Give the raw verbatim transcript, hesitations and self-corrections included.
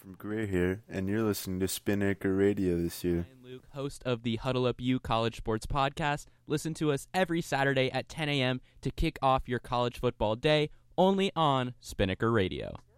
from Greer here, and you're listening to Spinnaker Radio this year. I'm Luke, host of the Huddle Up U College Sports Podcast. Listen to us every Saturday at ten a.m. to kick off your college football day, only on Spinnaker Radio.